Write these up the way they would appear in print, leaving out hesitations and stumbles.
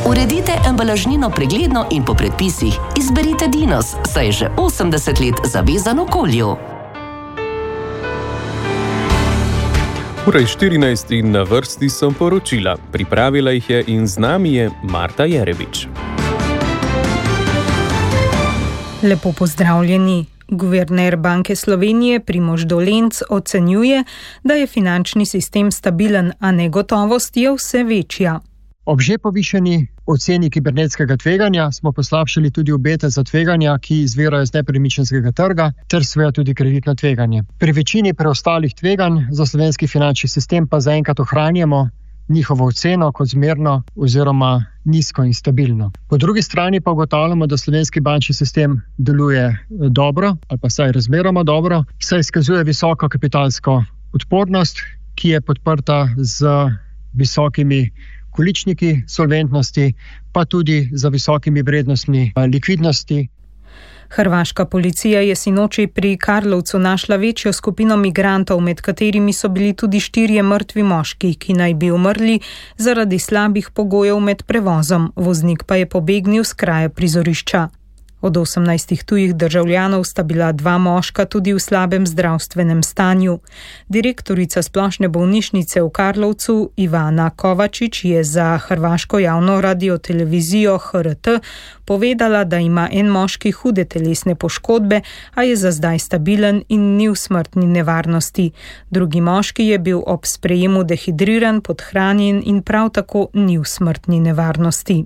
Uredite embalažnino pregledno in po predpisih. Izberite Dinos, saj je že 80 let zavezan okolju. Ura je 14 in na vrsti so poročila. Pripravila jih je in z nami je Marta Jerevič. Lepo pozdravljeni. Guverner Banke Slovenije Primož Dolenc ocenjuje, da je finančni sistem stabilen, a negotovost je vse večja. Ob že povišani oceni kibernetskega tveganja smo poslabšali tudi obete za tveganja, ki izvirajo iz nepremičninskega trga, ter seveda tudi kreditno tveganje. Pri večini preostalih tveganj za slovenski finančni sistem pa zaenkrat ohranjamo njihovo oceno kot zmerno oziroma nizko in stabilno. Po drugi strani pa ugotavljamo, da slovenski bančni sistem deluje dobro ali pa saj razmeroma dobro, saj izkazuje visoko kapitalsko odpornost, ki je podprta z visokimi količniki solventnosti, pa tudi za visokimi vrednostmi likvidnosti. Hrvaška policija je sinoči pri Karlovcu našla večjo skupino migrantov, med katerimi so bili tudi 4 mrtvi moški, ki naj bi umrli zaradi slabih pogojev med prevozom. Voznik pa je pobegnil s kraja prizorišča. Od 18 tujih državljanov sta bila 2 moška tudi v slabem zdravstvenem stanju. Direktorica splošne bolnišnice v Karlovcu Ivana Kovačič je za hrvaško javno radiotelevizijo HRT povedala, da ima en moški hude telesne poškodbe, a je za zdaj stabilen in ni v smrtni nevarnosti. Drugi moški je bil ob sprejemu dehidriran, podhranjen in prav tako ni v smrtni nevarnosti.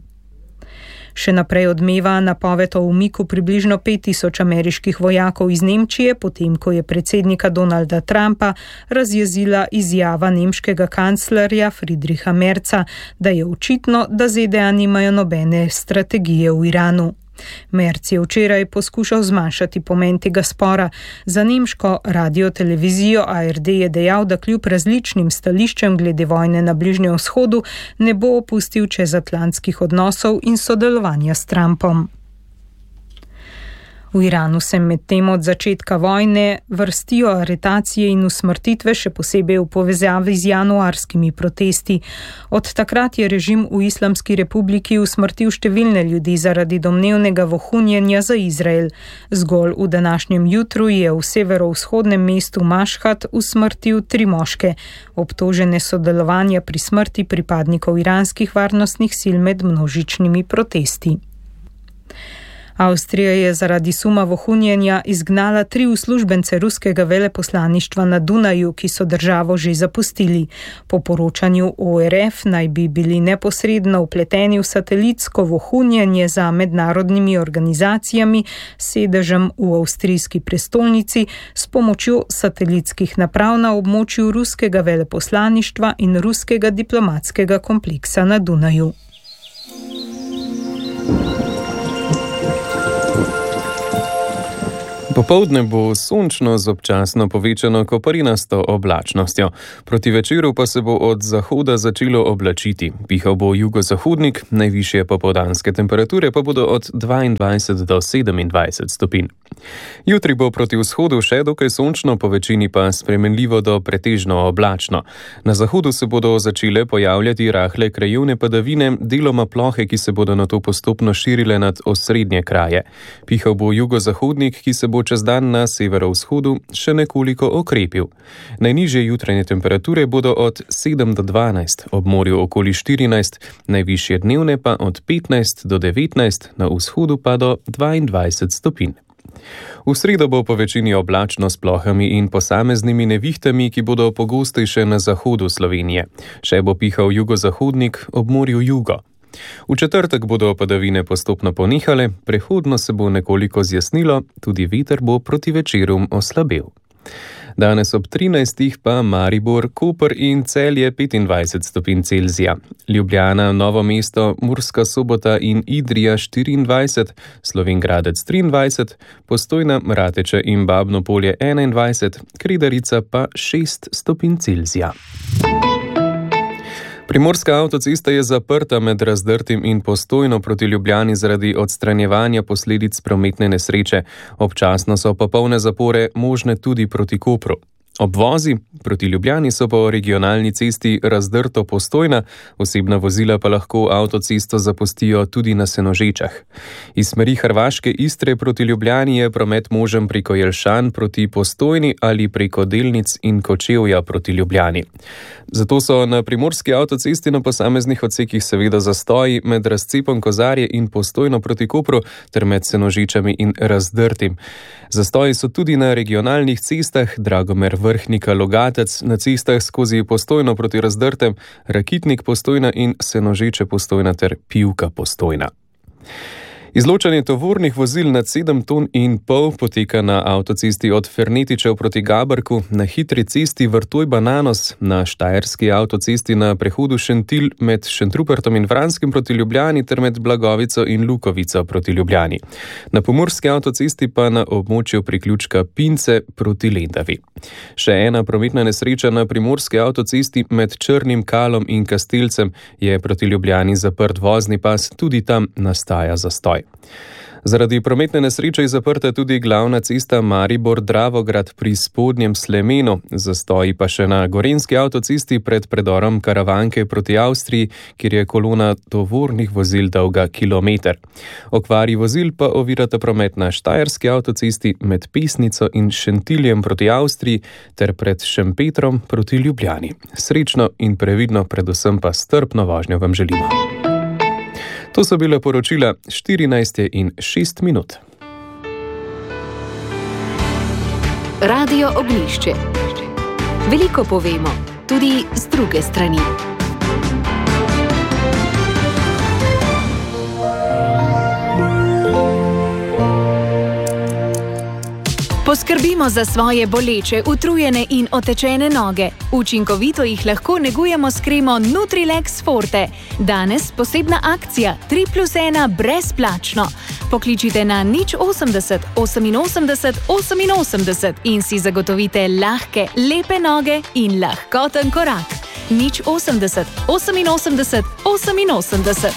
Še naprej odmeva napoved o umiku približno 5000 ameriških vojakov iz Nemčije, potem ko je predsednika Donalda Trumpa razjezila izjava nemškega kanclerja Friedricha Merza, da je očitno, da ZDA nimajo nobene strategije v Iranu. Merz je včeraj poskušal zmanjšati pomen tega spora. Za nemško radiotelevizijo ARD je dejal, da kljub različnim stališčem glede vojne na Bližnjem vzhodu ne bo opustil čezatlantskih odnosov in sodelovanja s Trumpom. V Iranu se medtem od začetka vojne vrstijo aretacije in usmrtitve, še posebej v povezavi z januarskimi protesti. Od takrat je režim v Islamski republiki usmrtil številne ljudi zaradi domnevnega vohunjenja za Izrael. Zgolj v današnjem jutru je v severovzhodnem mestu Mašhad usmrtil 3 moške, obtožene sodelovanja pri smrti pripadnikov iranskih varnostnih sil med množičnimi protesti. Avstrija je zaradi suma vohunjenja izgnala 3 uslužbence ruskega veleposlaništva na Dunaju, ki so državo že zapustili. Po poročanju ORF naj bi bili neposredno vpleteni v satelitsko vohunjenje za mednarodnimi organizacijami s sedežem v avstrijski prestolnici s pomočjo satelitskih naprav na območju ruskega veleposlaništva in ruskega diplomatskega kompleksa na Dunaju. Popoldne bo sončno z občasno povečano koparinasto oblačnostjo. Proti večeru pa se bo od zahoda začelo oblačiti. Pihal bo jugozahodnik, najvišje popoldanske temperature pa bodo od 22 do 27 stopinj. Jutri bo proti vzhodu še dokaj sončno, po večini pa spremenljivo do pretežno oblačno. Na zahodu se bodo začele pojavljati rahle krajevne padavine, deloma plohe, ki se bodo nato postopno širile nad osrednje kraje. Pihal bo jugozahodnik, ki se bo čez dan na severovzhodu še nekoliko okrepil. Najnižje jutranje temperature bodo od 7 do 12, ob morju okoli 14, najvišje dnevne pa od 15 do 19, na vzhodu pa do 22 stopinj. V sredo bo po večini oblačno s plohami in posameznimi nevihtami, ki bodo pogostejše na zahodu Slovenije. Še bo pihal jugozahodnik, ob morju jugo. V četrtek bodo padavine postopno ponehale, prehodno se bo nekoliko zjasnilo, tudi veter bo proti večeru oslabel. Danes ob 13 pa Maribor, Koper in Celje 25 stopinj Celzija. Ljubljana, Novo mesto, Murska Sobota in Idrija 24, Slovenj Gradec 23, Postojna, Rateče in Babno Polje 21, Kredarica pa 6 stopinj Celzija. Primorska avtocesta je zaprta med Razdrtim in Postojno proti Ljubljani zaradi odstranjevanja posledic prometne nesreče. Občasno so popolne zapore možne tudi proti Kopru. Obvozi proti Ljubljani so po regionalni cesti Razdrto-Postojna, osebna vozila pa lahko avtocesto zapustijo tudi na Senožečah. Iz smeri Hrvaške Istre proti Ljubljani je promet možen preko Jelšan proti Postojni ali preko Delnic in Kočevja proti Ljubljani. Zato so na primorski avtocesti na posameznih odsekih seveda zastoji med razcepom Kozarje in Postojno proti Kopru ter med Senožečami in Razdrtim. Zastoji so tudi na regionalnih cestah Dragomer-Vrhnika Logatec, na cestah skozi Postojno proti Razdrtem, Rakitnik Postojna in Senožeče Postojna ter Pivka Postojna. Izločanje tovornih vozil nad 7,5 ton poteka na avtocesti od Fernetičev proti Gabrku, na hitri cesti Vrtoj-Bananos, na štajerski avtocesti na prehodu Šentilj med Šentrupertom in Vranskim proti Ljubljani ter med Blagovico in Lukovico proti Ljubljani. Na pomurski avtocesti pa na območju priključka Pince proti Lendavi. Še ena prometna nesreča na primorski avtocesti med Črnim Kalom in Kastelcem je proti Ljubljani zaprt vozni pas, tudi tam nastaja zastoj. Zaradi prometne nesreče je zaprta tudi glavna cesta Maribor-Dravograd pri Spodnjem Slemenu, zastoji pa še na gorenjski avtocesti pred predorom Karavanke proti Avstriji, kjer je kolona tovornih vozil dolga kilometer. Okvari vozil pa ovirata promet na štajerski avtocesti med Pesnico in Šentiljem proti Avstriji ter pred Šempetrom proti Ljubljani. Srečno in previdno, predvsem pa strpno vožnjo vam želimo. To so bila poročila 14:06. Radio Ognjišče. Veliko povemo, tudi z druge strani. Poskrbimo za svoje boleče, utrujene in otečene noge. Učinkovito jih lahko negujemo s kremo Nutrilex Forte. Danes posebna akcija 3+1 brezplačno. Pokličite na 080 88 88 in si zagotovite lahke, lepe noge in lahkoten korak. 080 88 88.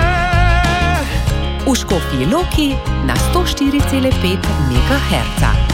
V Škofji Loki na 104,5 MHz.